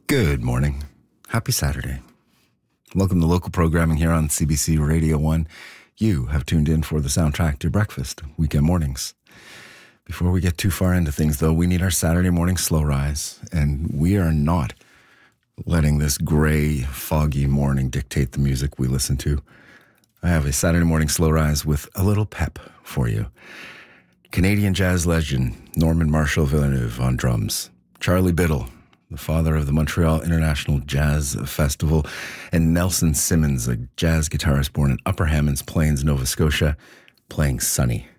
Good morning. Happy Saturday. Welcome to local programming here on CBC Radio 1. You have tuned in for the soundtrack to breakfast, weekend mornings. Before we get too far into things, though, we need our Saturday morning slow rise, and we are not letting this gray, foggy morning dictate the music we listen to. I have a Saturday morning slow rise with a little pep for you. Canadian jazz legend Norman Marshall Villeneuve on drums, Charlie Biddle, the father of the Montreal International Jazz Festival, and Nelson Simmons, a jazz guitarist born in Upper Hammonds Plains, Nova Scotia, playing Sunny.